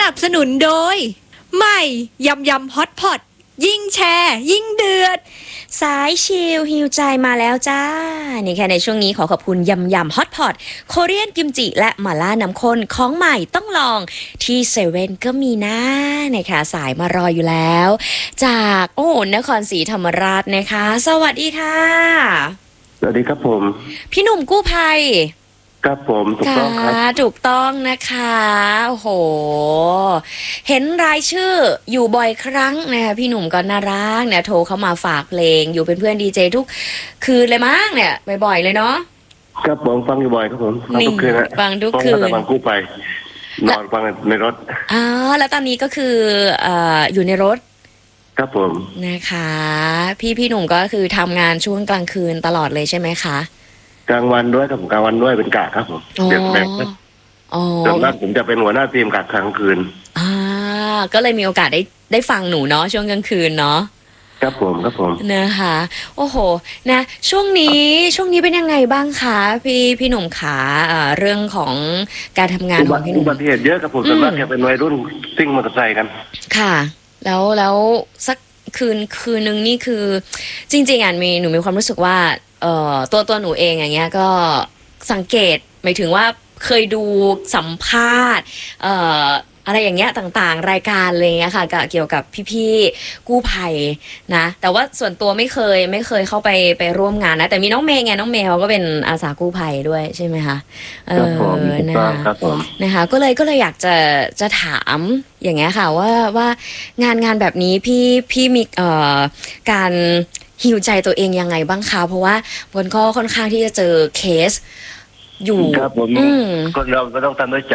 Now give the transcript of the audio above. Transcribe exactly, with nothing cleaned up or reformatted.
นับสนุนโดยใหม่ยำยำฮอตพอตยิ่งแชร์ยิ่งเดือดสายชิลฮิวใจมาแล้วจ้านี่แค่ในช่วงนี้ขอขอบคุณยำยำฮอตพอตโคเรียนกิมจิและหม่าล่าน้ำข้นของใหม่ต้องลองที่เซเว่นก็มีนะนะคะสายมารออยู่แล้ว จากโอ้นครศรีธรรมราชนะคะ สวัสดีค่ะสวัสดีครับผมพี่หนุ่มกู้ภัยครับผมถูกต้องครับถูกต้องนะคะโอ้โหเห็นรายชื่ออยู่บ่อยครั้งนะคะพี่หนุ่มก็น่ารักเนี่ยโทรเข้ามาฝากเพลงอยู่เป็นเพื่อนดีเจทุกคืนเลยมั้งเนี่ยบ่อยๆเลยเนาะครับผมฟังอยู่บ่อยครับผมฟังทุกคืนนะฟังทุกคืนฟังกู้ไปนอนฟังในรถอ๋อแล้วตอนนี้ก็คือเอ่ออยู่ในรถครับผมนะคะพี่พี่หนุ่มก็คือทำงานช่วงกลางคืนตลอดเลยใช่ไหมคะกลางวันด้วยครับผมกลางวันด้วยเป็นกะครับผมเปลี่ยนแปลงครับส่วนมากผมจะเป็นหัวหน้าทีมกะกลางคืนอ่าก็เลยมีโอกาสได้ได้ฟังหนูเนาะช่วงกลางคืนเนาะครับผมครับผมนะคะโอ้โหนะช่วงนี้ช่วงนี้เป็นยังไงบ้างคะพี่พี่หนุ่มขาเรื่องของการทำงานของพี่หนุ่มอุบัติเหตุเยอะครับผมส่วนมากจะเป็นวัยรุ่นซิ่งมอเตอร์ไซค์กันค่ะแล้วแล้วสักคืนคืนนึงนี่คือจริงๆอ่ะมีหนูมีความรู้สึกว่าเอ่อตัวตัวหนูเองอย่างเงี้ยก็สังเกตหมายถึงว่าเคยดูสัมภาษณ์เอ่ออะไรอย่างเงี้ยต่างๆรายการอะไรเงี้ยค่ะเกี่ยวกับพี่ๆกู้ภัยนะแต่ว่าส่วนตัวไม่เคยไม่เคยเข้าไปไปร่วมงานนะแต่มีน้องเมย์ไงน้องเมย์เขาก็เป็นอาสากู้ภัยด้วยใช่ไหมคะเออนะครับผมนะคะก็เลยก็เลยอยากจะจะถามอย่างเงี้ยค่ะว่าว่างานงานแบบนี้พี่พี่มีเอ่อการฮีลใจตัวเองยังไงบ้างคะเพราะว่าบนก็ค่อนข้างที่จะเจอเคสอยู่ครับผมคนเราก็ต้องทำด้วยใจ